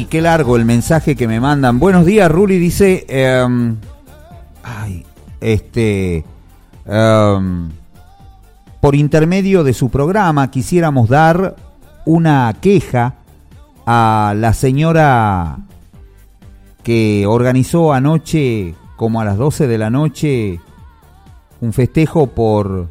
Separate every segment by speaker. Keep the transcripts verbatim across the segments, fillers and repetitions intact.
Speaker 1: Uy, qué largo el mensaje que me mandan. Buenos días, Ruli, dice... Eh, ay, este... Eh, por intermedio de su programa quisiéramos dar una queja a la señora que organizó anoche, como a las doce de la noche, un festejo por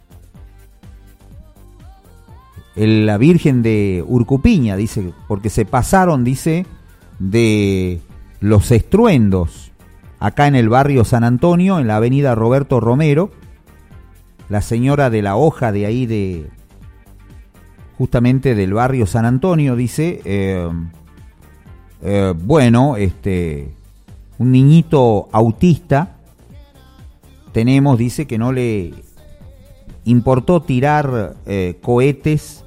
Speaker 1: el, la Virgen de Urcupiña, dice, porque se pasaron, dice, de los estruendos acá en el barrio San Antonio, en la avenida Roberto Romero. La señora de la hoja de ahí, de justamente del barrio San Antonio, dice, eh, eh, bueno, este, un niñito autista tenemos, dice, que no le importó tirar eh, cohetes,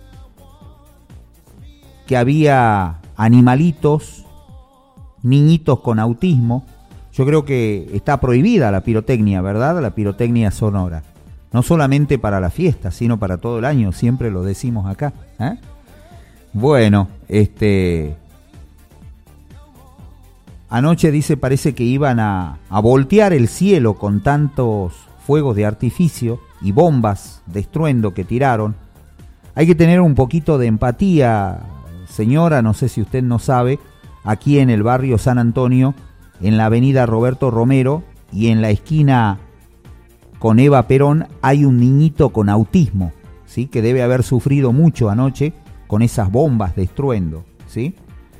Speaker 1: que había animalitos, niñitos con autismo. Yo creo que está prohibida la pirotecnia, ¿verdad? La pirotecnia sonora. No solamente para la fiesta, sino para todo el año, siempre lo decimos acá. ¿eh? Bueno, este... anoche, dice, parece que iban a, a voltear el cielo con tantos fuegos de artificio y bombas de estruendo que tiraron. Hay que tener un poquito de empatía, señora, no sé si usted no sabe, aquí en el barrio San Antonio, en la avenida Roberto Romero y en la esquina con Eva Perón, hay un niñito con autismo, ¿sí? Que debe haber sufrido mucho anoche con esas bombas de estruendo, ¿sí?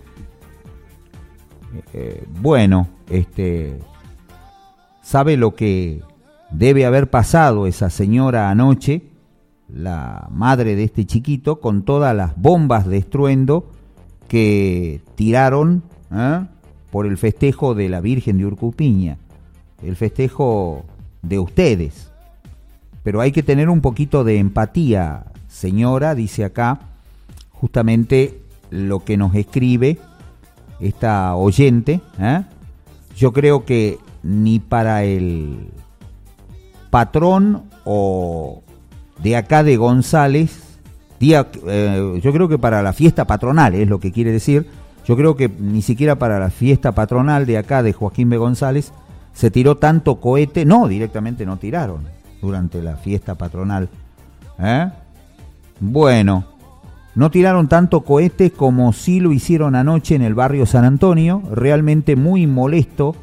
Speaker 1: Eh, bueno, este, ¿sabe lo que debe haber pasado esa señora anoche, la madre de este chiquito, con todas las bombas de estruendo que tiraron ¿eh? por el festejo de la Virgen de Urcupiña, el festejo de ustedes? Pero hay que tener un poquito de empatía, señora, dice acá justamente lo que nos escribe esta oyente. ¿eh? Yo creo que ni para el patrón o de acá de González, día, eh, yo creo que para la fiesta patronal, es lo que quiere decir, yo creo que ni siquiera para la fiesta patronal de acá de Joaquín B. González se tiró tanto cohete, no, directamente no tiraron durante la fiesta patronal. ¿eh? Bueno, no tiraron tanto cohete como sí lo hicieron anoche en el barrio San Antonio, realmente muy molesto.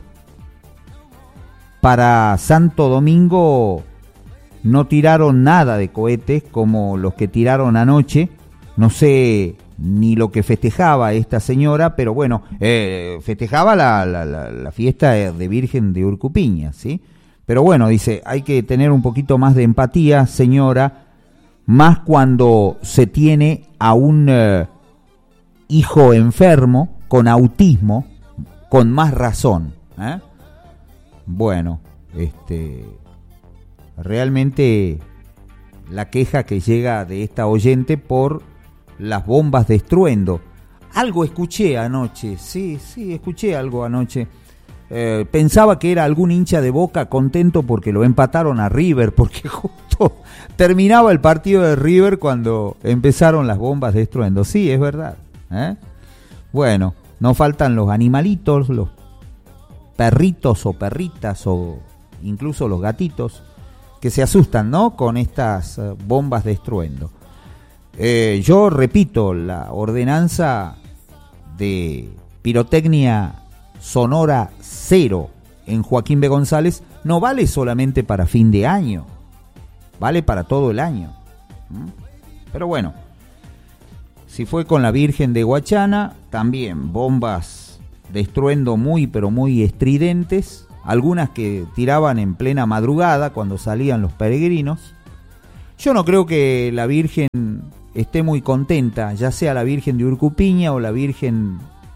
Speaker 1: Para Santo Domingo no tiraron nada de cohetes como los que tiraron anoche, no sé ni lo que festejaba esta señora, pero bueno, eh, festejaba la, la, la, la fiesta de Virgen de Urcupiña, ¿sí? Pero bueno, dice, hay que tener un poquito más de empatía, señora, más cuando se tiene a un eh, hijo enfermo con autismo, con más razón. ¿eh? Bueno, este, realmente la queja que llega de esta oyente por las bombas de estruendo. Algo escuché anoche, sí, sí, escuché algo anoche. Eh, pensaba que era algún hincha de Boca contento porque lo empataron a River, porque justo terminaba el partido de River cuando empezaron las bombas de estruendo. Sí, es verdad. ¿eh? Bueno, no faltan los animalitos, los perritos o perritas o incluso los gatitos que se asustan, ¿no? Con estas uh, bombas de estruendo. Eh, yo repito, la ordenanza de pirotecnia sonora cero en Joaquín B. González no vale solamente para fin de año, vale para todo el año. ¿Mm? Pero bueno, si fue con la Virgen de Guachana, también bombas de estruendo muy pero muy estridentes, algunas que tiraban en plena madrugada cuando salían los peregrinos. Yo no creo que la Virgen esté muy contenta, ya sea la Virgen de Urcupiña o la Virgen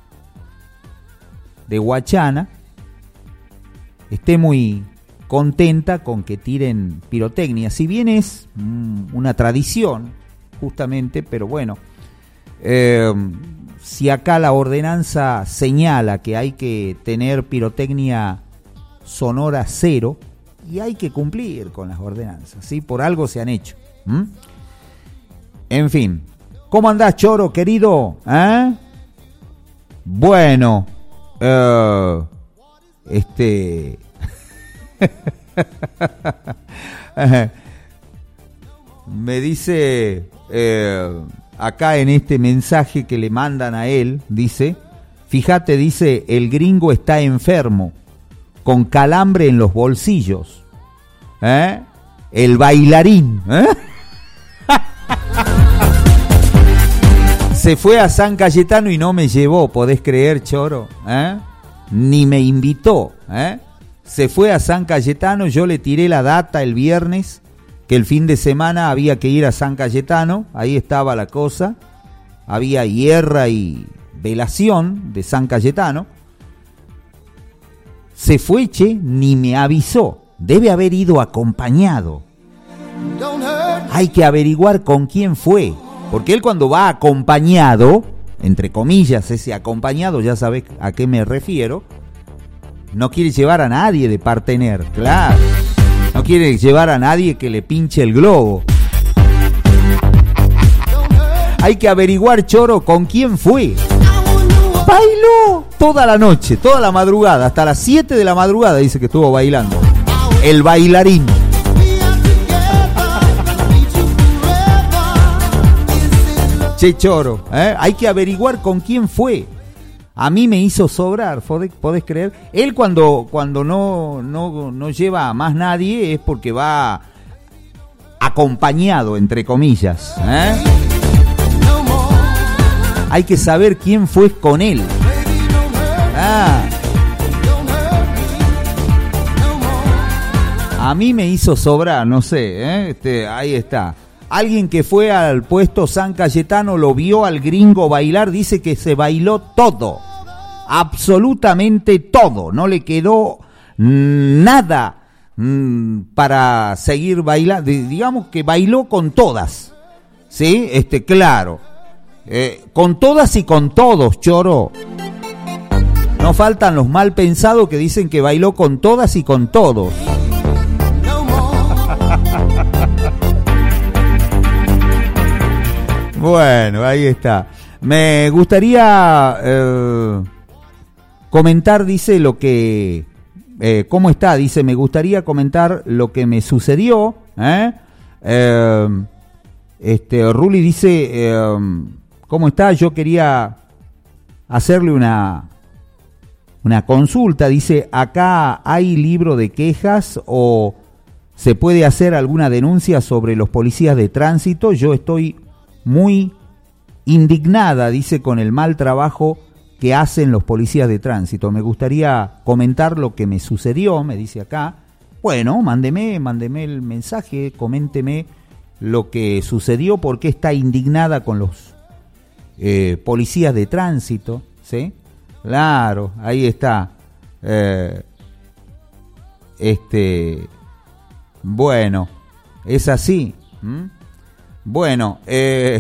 Speaker 1: de Guachana, esté muy contenta con que tiren pirotecnia, si bien es mm, una tradición justamente, pero bueno, eh, si acá la ordenanza señala que hay que tener pirotecnia sonora cero, y hay que cumplir con las ordenanzas, ¿sí? Por algo se han hecho. ¿Mm? En fin, ¿cómo andás, Choro, querido? ¿Eh? Bueno, uh, este... me dice eh, acá en este mensaje que le mandan a él, dice, fíjate, dice, el gringo está enfermo, con calambre en los bolsillos, ¿eh? El bailarín, ¿eh? Se fue a San Cayetano y no me llevó, ¿podés creer, Choro? ¿Eh? Ni me invitó, ¿eh? Se fue a San Cayetano, yo le tiré la data el viernes, que el fin de semana había que ir a San Cayetano, ahí estaba la cosa, había hierra y velación de San Cayetano. Se fue, che, ni me avisó, debe haber ido acompañado. Hay que averiguar con quién fue, porque él cuando va acompañado, entre comillas, ese acompañado, ya sabes a qué me refiero, no quiere llevar a nadie de partener, claro. No quiere llevar a nadie que le pinche el globo. Hay que averiguar, Choro, con quién fue. Bailó toda la noche, toda la madrugada, hasta las siete de la madrugada dice que estuvo bailando. El bailarín. Che, Choro, ¿eh? Hay que averiguar con quién fue. A mí me hizo sobrar, ¿podés creer? Él cuando, cuando no, no, no lleva a más nadie es porque va acompañado, entre comillas, ¿eh? Hay que saber quién fue con él. Ah. A mí me hizo sobrar, no sé, ¿eh? Este, ahí está. Alguien que fue al puesto San Cayetano lo vio al gringo bailar, dice que se bailó todo, absolutamente todo, no le quedó nada mmm, para seguir bailando, digamos que bailó con todas, ¿sí? Este, claro, eh, con todas y con todos, Choro. No faltan los mal pensados que dicen que bailó con todas y con todos. Bueno, ahí está. Me gustaría eh, comentar, dice, lo que... Eh, ¿Cómo está? Dice, me gustaría comentar lo que me sucedió. ¿eh? Eh, este, Ruli dice, eh, ¿cómo está? Yo quería hacerle una, una consulta. Dice, ¿acá hay libro de quejas o se puede hacer alguna denuncia sobre los policías de tránsito? Yo estoy muy indignada, dice, con el mal trabajo que hacen los policías de tránsito. Me gustaría comentar lo que me sucedió, me dice acá. Bueno, mándeme, mándeme el mensaje, coménteme lo que sucedió, por qué está indignada con los eh, policías de tránsito, ¿sí? Claro, ahí está. Eh, este, bueno, es así. ¿Mm? Bueno, eh,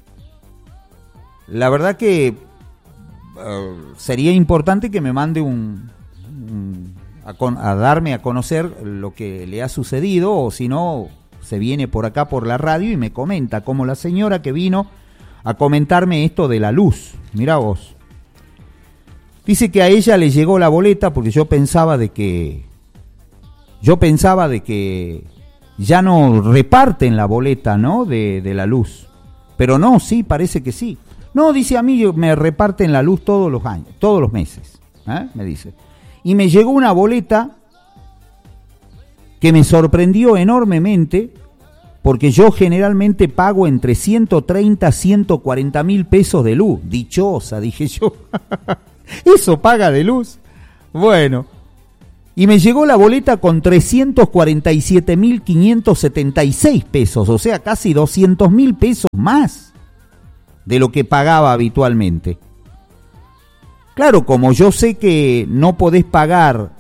Speaker 1: la verdad que uh, sería importante que me mande un, un a, con, a darme a conocer lo que le ha sucedido, o si no, se viene por acá por la radio y me comenta, como la señora que vino a comentarme esto de la luz. Mirá vos. Dice que a ella le llegó la boleta porque yo pensaba de que yo pensaba de que ya no reparten la boleta, ¿no? De, de la luz. Pero no, sí, parece que sí. No, dice, a mí me reparten la luz todos los años, todos los meses, ¿eh? Me dice. Y me llegó una boleta que me sorprendió enormemente, porque yo generalmente pago entre ciento treinta a ciento cuarenta mil pesos de luz. Dichosa, dije yo. ¿Eso paga de luz? Bueno. Y me llegó la boleta con trescientos cuarenta y siete mil quinientos setenta y seis pesos, o sea, casi doscientos mil pesos más de lo que pagaba habitualmente. Claro, como yo sé que no podés pagar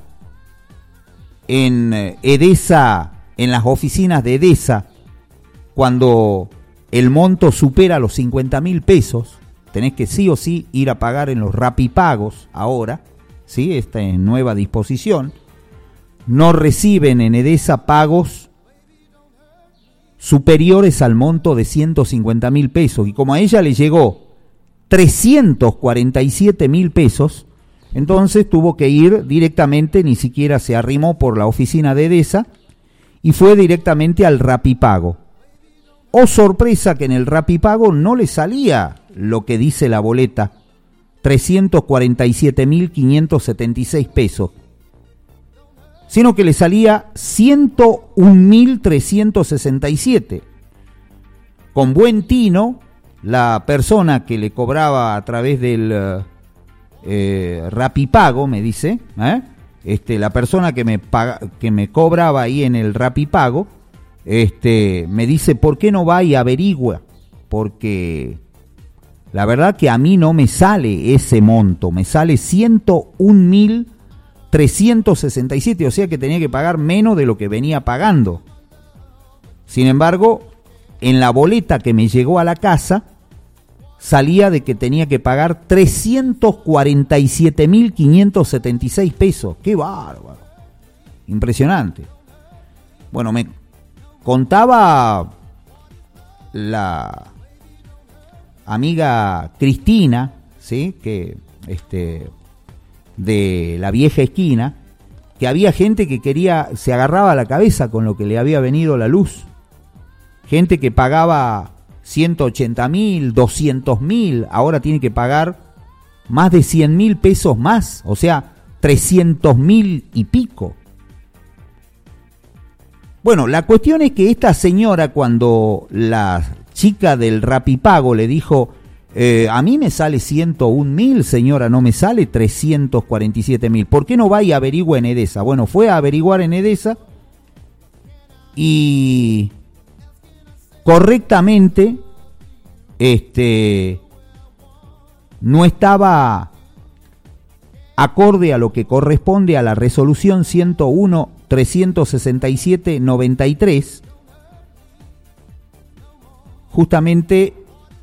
Speaker 1: en Edesa, en las oficinas de Edesa, cuando el monto supera los cincuenta mil pesos, tenés que sí o sí ir a pagar en los Rapipagos ahora, ¿sí? Esta es nueva disposición. No reciben en Edesa pagos superiores al monto de ciento cincuenta mil pesos. Y como a ella le llegó trescientos cuarenta y siete mil pesos. Entonces tuvo que ir directamente, ni siquiera se arrimó por la oficina de Edesa y fue directamente al Rapipago. Oh sorpresa, que en el Rapipago no le salía lo que dice la boleta, trescientos cuarenta y siete mil quinientos setenta y seis pesos, sino que le salía ciento un mil trescientos sesenta y siete. Con buen tino, la persona que le cobraba a través del eh, Rapipago, me dice, ¿eh? este, la persona que me, paga, que me cobraba ahí en el Rapipago, este, me dice, ¿por qué no va y averigua? Porque la verdad que a mí no me sale ese monto, me sale ciento un mil trescientos sesenta y siete, o sea que tenía que pagar menos de lo que venía pagando. Sin embargo, en la boleta que me llegó a la casa, salía de que tenía que pagar trescientos cuarenta y siete mil quinientos setenta y seis pesos. ¡Qué bárbaro! Impresionante. Bueno, me contaba la amiga Cristina, ¿sí? que este de la vieja esquina, que había gente que quería, se agarraba a la cabeza con lo que le había venido la luz. Gente que pagaba ciento ochenta mil, doscientos mil, ahora tiene que pagar más de cien mil pesos más, o sea, trescientos mil y pico. Bueno, la cuestión es que esta señora, cuando la chica del Rapipago le dijo, eh, a mí me sale ciento un mil, señora, no me sale trescientos cuarenta y siete mil, ¿por qué no va y averigua en Edesa? Bueno, fue a averiguar en Edesa y correctamente este no estaba acorde a lo que corresponde a la resolución ciento uno trescientos sesenta y siete noventa y tres. Justamente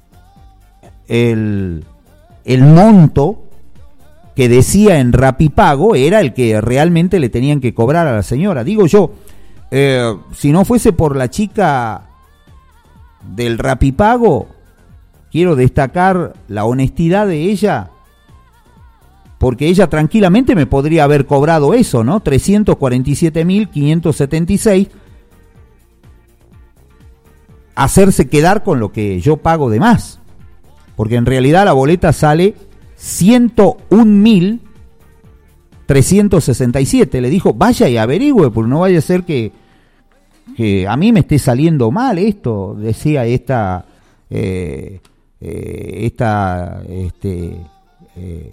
Speaker 1: el, el monto que decía en Rapipago era el que realmente le tenían que cobrar a la señora. Digo yo, eh, si no fuese por la chica del Rapipago, quiero destacar la honestidad de ella, porque ella tranquilamente me podría haber cobrado eso, ¿no? trescientos cuarenta y siete mil quinientos setenta y seis, hacerse quedar con lo que yo pago de más, porque en realidad la boleta sale ciento un mil trescientos sesenta y siete. Le dijo, vaya y averigüe, porque no vaya a ser que que a mí me esté saliendo mal esto, decía esta eh, eh, esta este eh,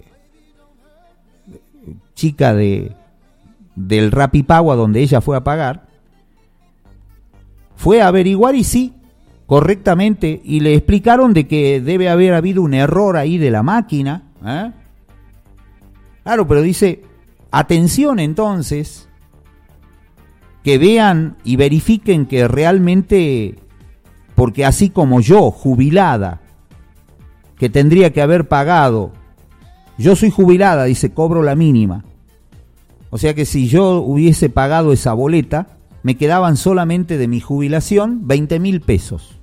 Speaker 1: chica de del Rapipago a donde ella fue a pagar. Fue a averiguar y sí, correctamente, y le explicaron de que debe haber habido un error ahí de la máquina, ¿eh? Claro, pero dice, atención entonces, que vean y verifiquen que realmente, porque así como yo, jubilada, que tendría que haber pagado, yo soy jubilada, dice, cobro la mínima, o sea que si yo hubiese pagado esa boleta, me quedaban solamente de mi jubilación veinte mil pesos,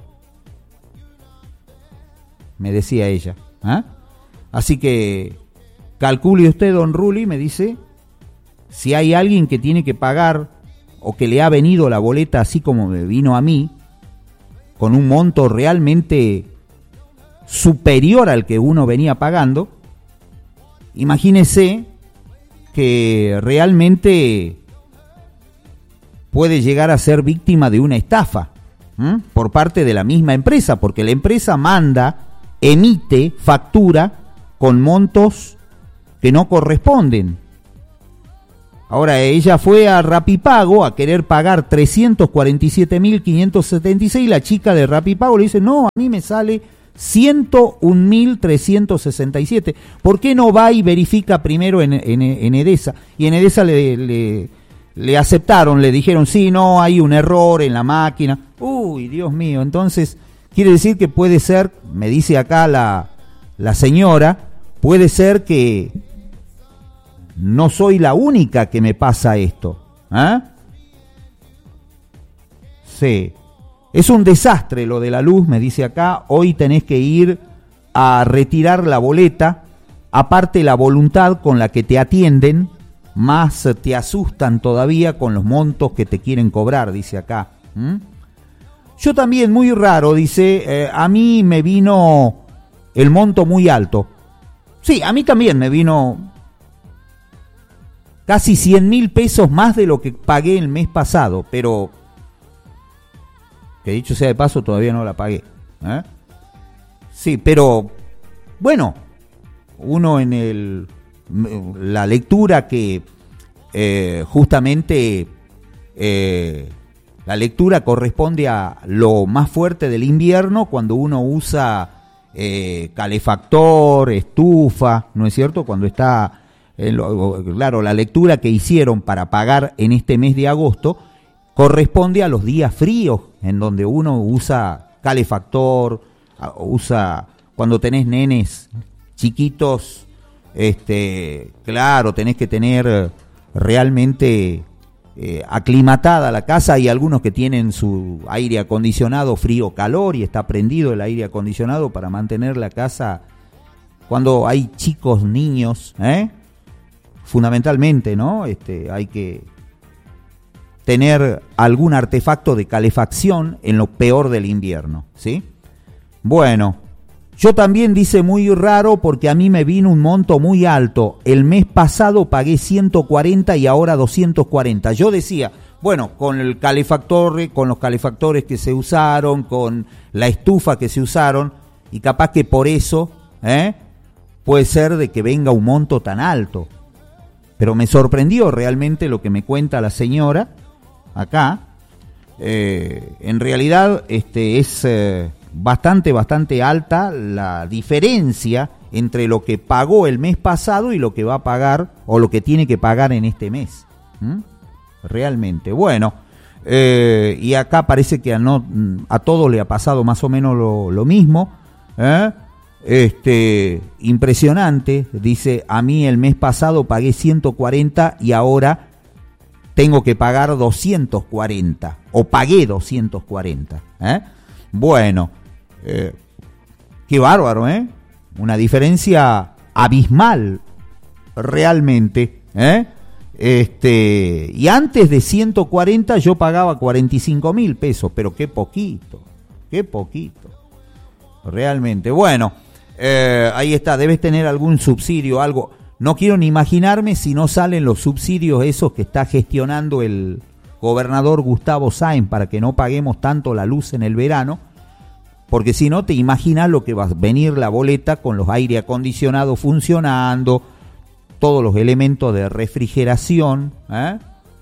Speaker 1: me decía ella, ¿eh? Así que calcule usted, don Ruli, me dice, si hay alguien que tiene que pagar o que le ha venido la boleta así como me vino a mí, con un monto realmente superior al que uno venía pagando, imagínese que realmente puede llegar a ser víctima de una estafa, ¿m? por parte de la misma empresa, porque la empresa manda, emite factura con montos que no corresponden. Ahora ella fue a Rapipago a querer pagar trescientos cuarenta y siete mil quinientos setenta y seis, la chica de Rapipago le dice, no, a mí me sale ciento un mil trescientos sesenta y siete, ¿por qué no va y verifica primero en, en, en Edesa? Y en Edesa le, le, le aceptaron, le dijeron, sí, no, hay un error en la máquina. Uy, Dios mío, entonces quiere decir que puede ser, me dice acá la, la señora, puede ser que no soy la única que me pasa esto, ¿eh? Sí. Es un desastre lo de la luz, me dice acá. Hoy tenés que ir a retirar la boleta, aparte la voluntad con la que te atienden, más te asustan todavía con los montos que te quieren cobrar, dice acá. ¿Mm? Yo también, muy raro, dice, eh, a mí me vino el monto muy alto. Sí, a mí también me vino casi cien mil pesos más de lo que pagué el mes pasado, pero que dicho sea de paso todavía no la pagué. ¿Eh? Sí, pero bueno, uno en el la lectura que eh, justamente eh, la lectura corresponde a lo más fuerte del invierno, cuando uno usa eh, calefactor, estufa, ¿no es cierto? Cuando está, eh, lo, claro, la lectura que hicieron para pagar en este mes de agosto corresponde a los días fríos, en donde uno usa calefactor, usa cuando tenés nenes chiquitos, este, claro, tenés que tener realmente eh, aclimatada la casa. Hay algunos que tienen su aire acondicionado frío-calor y está prendido el aire acondicionado para mantener la casa cuando hay chicos, niños, ¿eh? Fundamentalmente, ¿no? Este, hay que tener algún artefacto de calefacción en lo peor del invierno, ¿sí? Bueno, yo también, dice, muy raro porque a mí me vino un monto muy alto. El mes pasado pagué ciento cuarenta y ahora doscientos cuarenta. Yo decía, bueno, con el calefactor, con los calefactores que se usaron, con la estufa que se usaron, y capaz que por eso, ¿eh? puede ser de que venga un monto tan alto. Pero me sorprendió realmente lo que me cuenta la señora acá. Eh, en realidad este es eh, bastante, bastante alta la diferencia entre lo que pagó el mes pasado y lo que va a pagar o lo que tiene que pagar en este mes. ¿Mm? Realmente, bueno, eh, y acá parece que a, no, a todos le ha pasado más o menos lo, lo mismo, ¿eh? Este, impresionante, dice, a mí el mes pasado pagué ciento cuarenta y ahora tengo que pagar doscientos cuarenta, o pagué doscientos cuarenta. ¿Eh? Bueno, eh, qué bárbaro, ¿eh? Una diferencia abismal, realmente, ¿eh? Este, y antes de ciento cuarenta yo pagaba cuarenta y cinco mil pesos, pero qué poquito, qué poquito, realmente. Bueno, eh, ahí está, debes tener algún subsidio, algo. No quiero ni imaginarme si no salen los subsidios esos que está gestionando el gobernador Gustavo Sáenz para que no paguemos tanto la luz en el verano, porque si no te imaginas lo que va a venir la boleta con los aire acondicionados funcionando, todos los elementos de refrigeración, ¿eh?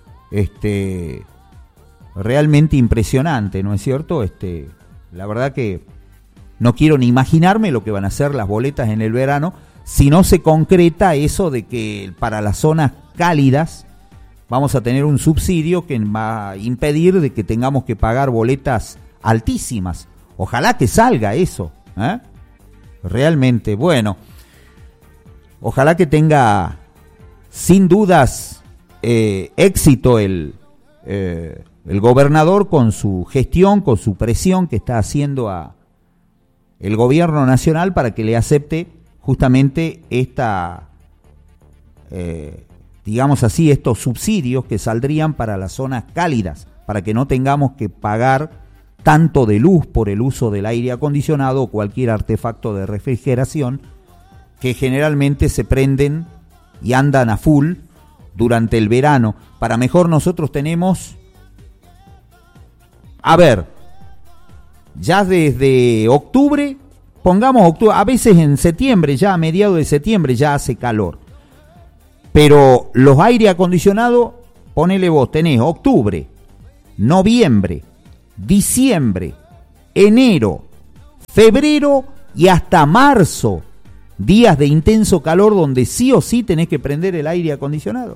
Speaker 1: Este, realmente impresionante, ¿no es cierto? Este, la verdad que no quiero ni imaginarme lo que van a hacer las boletas en el verano si no se concreta eso de que para las zonas cálidas vamos a tener un subsidio que va a impedir de que tengamos que pagar boletas altísimas. Ojalá que salga eso, ¿eh? Realmente, bueno. Ojalá que tenga, sin dudas, eh, éxito el, eh, el gobernador con su gestión, con su presión que está haciendo a el gobierno nacional para que le acepte justamente esta, eh, digamos así, estos subsidios que saldrían para las zonas cálidas, para que no tengamos que pagar tanto de luz por el uso del aire acondicionado o cualquier artefacto de refrigeración que generalmente se prenden y andan a full durante el verano. Para mejor nosotros tenemos, a ver, ya desde octubre, pongamos octubre, a veces en septiembre, ya a mediados de septiembre ya hace calor. Pero los aire acondicionados, ponele vos, tenés octubre, noviembre, diciembre, enero, febrero y hasta marzo. Días de intenso calor donde sí o sí tenés que prender el aire acondicionado.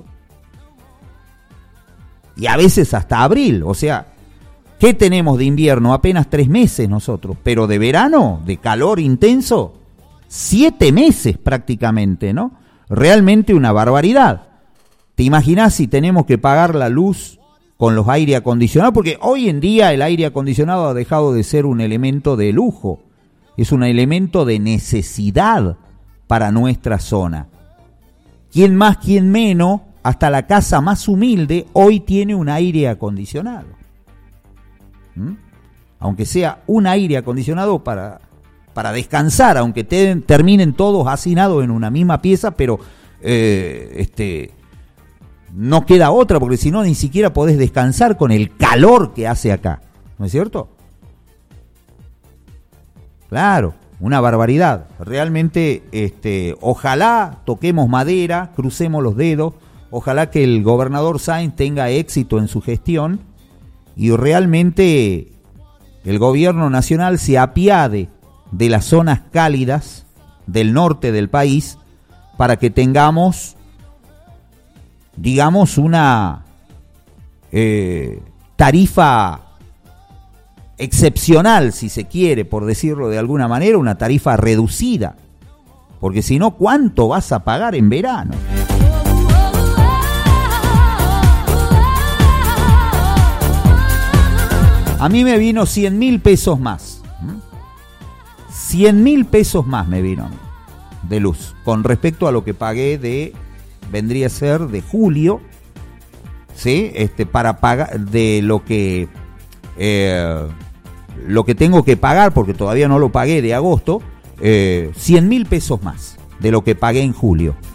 Speaker 1: Y a veces hasta abril, o sea, ¿qué tenemos de invierno? Apenas tres meses nosotros, pero de verano, de calor intenso, siete meses prácticamente, ¿no? Realmente una barbaridad. ¿Te imaginás si tenemos que pagar la luz con los aire acondicionados? Porque hoy en día el aire acondicionado ha dejado de ser un elemento de lujo. es un elemento de necesidad para nuestra zona. Quien más, quien menos, hasta la casa más humilde hoy tiene un aire acondicionado. ¿Mm? Aunque sea un aire acondicionado para, para descansar, aunque te, terminen todos hacinados en una misma pieza, pero eh, este, no queda otra, porque si no ni siquiera podés descansar con el calor que hace acá, ¿no es cierto? Claro, una barbaridad. Realmente, este, ojalá toquemos madera, crucemos los dedos, ojalá que el gobernador Sáenz tenga éxito en su gestión y realmente el gobierno nacional se apiade de las zonas cálidas del norte del país para que tengamos, digamos, una eh, tarifa excepcional, si se quiere, por decirlo de alguna manera, una tarifa reducida, porque si no, ¿cuánto vas a pagar en verano? A mí me vino cien mil pesos más. cien mil pesos más me vino a mí de luz, con respecto a lo que pagué de, vendría a ser de julio, ¿sí? Este, para pagar, de lo que, eh, lo que tengo que pagar, porque todavía no lo pagué de agosto, eh, cien mil pesos más de lo que pagué en julio.